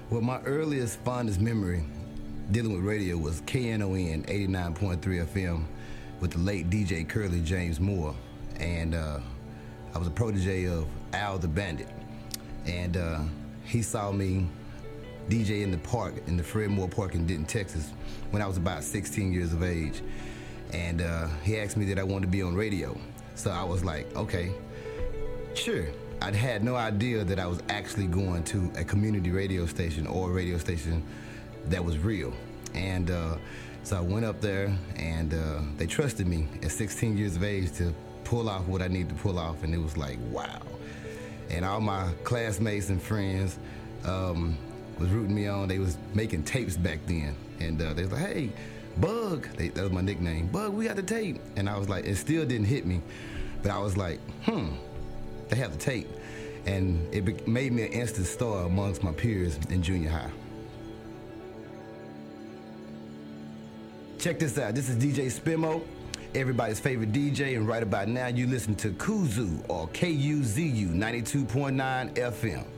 Well, my earliest fondest memory dealing with radio was KNON 89.3 FM with the late DJ Curly James Moore. And I was a protege of Al the Bandit. And he saw me DJ in the park, in the Fred Moore Park in Denton, Texas, when I was about 16 years of age. And he asked me that I wanted to be on radio. So I was like, okay, sure. I'd had no idea that I was actually going to a community radio station or a radio station that was real. And so I went up there, and they trusted me at 16 years of age to pull off what I needed to pull off, and it was like, wow. And all my classmates and friends was rooting me on. They was making tapes back then, and they was like, hey, Bug, that was my nickname, Bug, we got the tape. And I was like, it still didn't hit me, but I was like, they have the tape. And it made me an instant star amongst my peers in junior high. Check this out. This is DJ Spimo, everybody's favorite DJ, and right about now you listen to Kuzu, or KUZU 92.9 FM.